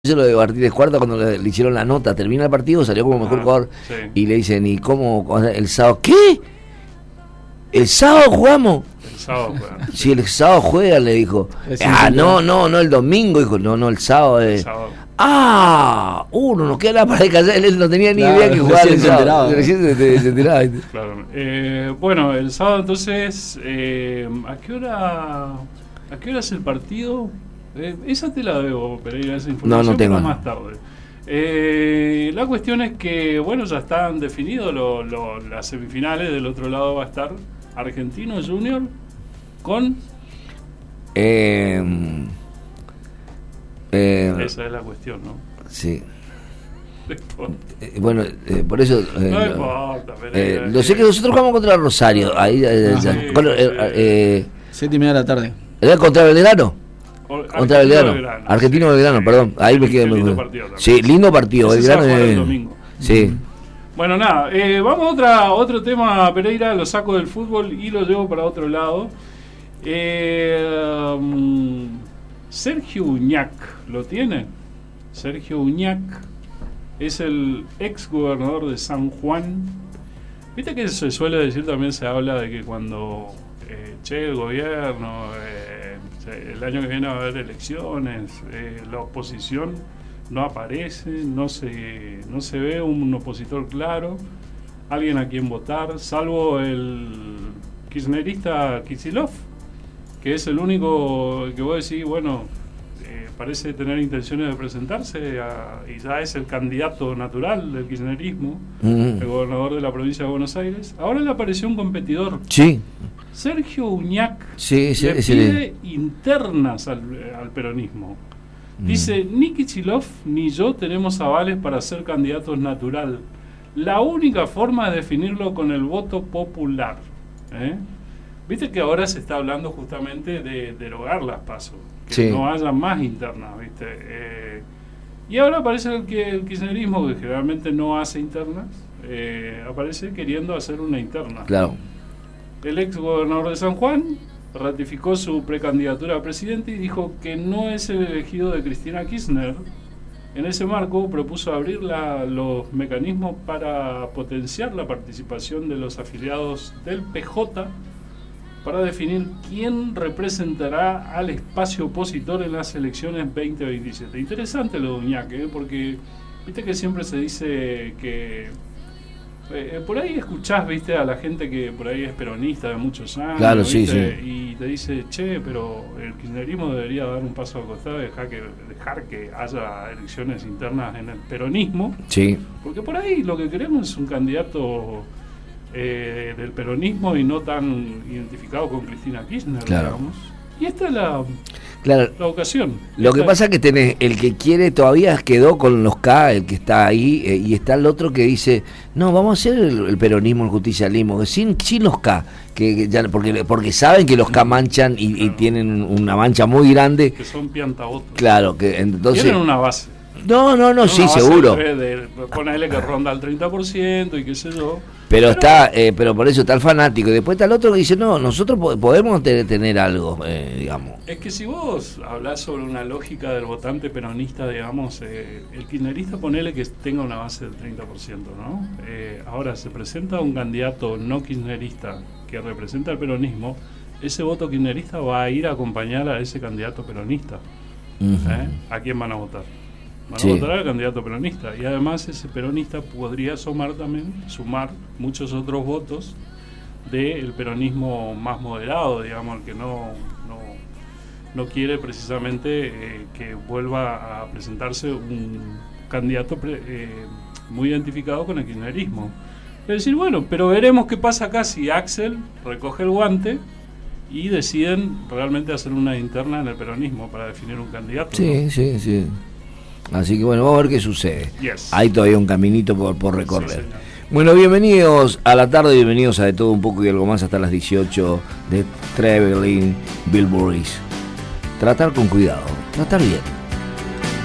Lo de Martínez Cuarta cuando le hicieron la nota, termina el partido, salió como mejor jugador, sí. Y le dicen, ¿y cómo? El sábado, ¿qué? ¿El sábado jugamos? El sábado juegan. Sí, el sábado juega, le dijo. No, el domingo, dijo, no, el sábado. El sábado. Uno nos queda la pared callada, él no tenía ni Claro, idea que jugaba el sábado. enterado. Recién se enteraba. Claro. Bueno, el sábado entonces, ¿a qué hora es el partido? Esa te la debo, Pereira, esa información. No tengo. Pero más tarde. La cuestión es que, bueno, ya están definidos las semifinales. Del otro lado va a estar Argentino Junior con... esa es la cuestión, ¿no? Sí. No Bueno, por eso... importa, Pereira. lo sé que nosotros jugamos contra Rosario. Ahí, 7:30 de la tarde. ¿Era contra Belgrano? Contra Belgrano. Argentino sí, Belgrano, sí. perdón. Ahí me quedé. Lindo partido también. Sí, lindo partido. Ese se va a Belgrano. jugar el domingo. Sí. Bueno, nada, vamos a otro tema, Pereira. Lo saco del fútbol y lo llevo para otro lado. Sergio Uñac, ¿lo tiene? Sergio Uñac es el ex gobernador de San Juan. Viste que se suele decir, también se habla de que cuando el gobierno, el año que viene va a haber elecciones, la oposición no aparece, no se ve un opositor claro, alguien a quien votar, salvo el kirchnerista Kicillof, que es el único que vos decís, bueno, parece tener intenciones de presentarse y ya es el candidato natural del kirchnerismo, el gobernador de la provincia de Buenos Aires. Ahora le apareció un competidor. Sí. Sergio Uñac Sí, le pide internas al peronismo. Dice, ni Kicillof ni yo tenemos avales para ser candidatos natural. La única forma es definirlo con el voto popular. Viste que ahora se está hablando justamente de derogar las PASO, que no haya más internas, ¿viste? Y ahora parece que el kirchnerismo, que generalmente no hace internas, aparece queriendo hacer una interna. Claro. El ex gobernador de San Juan ratificó su precandidatura a presidente y dijo que no es el elegido de Cristina Kirchner. En ese marco propuso abrir los mecanismos para potenciar la participación de los afiliados del PJ para definir quién representará al espacio opositor en las elecciones 2027. Interesante lo de Uñac, porque viste que siempre se dice que por ahí escuchás, viste, a la gente que por ahí es peronista de muchos años, claro, ¿viste? Sí. Y te dice, pero el kirchnerismo debería dar un paso al costado y dejar que haya elecciones internas en el peronismo, Sí. porque por ahí lo que queremos es un candidato del peronismo y no tan identificado con Cristina Kirchner, claro. Digamos. Y esta es la ocasión. Lo que pasa es que tenés el que quiere todavía quedó con los K, el que está ahí, y está el otro que dice, no, vamos a hacer el peronismo, el justicialismo, sin los K, que ya, porque saben que los K manchan y tienen una mancha muy grande. Que son piantabotos. Claro, que entonces... Tienen una base. No, sí, seguro. Ponerle que ronda al 30% y qué sé yo. Pero pero por eso está el fanático. Y después está el otro que dice, no, nosotros podemos tener algo, digamos. Es que si vos hablás sobre una lógica del votante peronista, digamos, el kirchnerista ponele que tenga una base del 30%, ¿no? Ahora, se presenta un candidato no kirchnerista que representa el peronismo, ese voto kirchnerista va a ir a acompañar a ese candidato peronista. ¿A quién van a votar? Van a votar al candidato peronista, y además ese peronista podría sumar muchos otros votos del peronismo más moderado, digamos, el que no quiere precisamente que vuelva a presentarse un candidato muy identificado con el kirchnerismo. Es decir, bueno, pero veremos qué pasa acá si Axel recoge el guante y deciden realmente hacer una interna en el peronismo para definir un candidato. Sí. Así que bueno, vamos a ver qué sucede. Yes. Hay todavía un caminito por recorrer. Sí, bueno, bienvenidos a la tarde, bienvenidos a De Todo Un Poco y Algo Más hasta las 18 de Traveling Wilburys. Tratar con cuidado, tratar bien.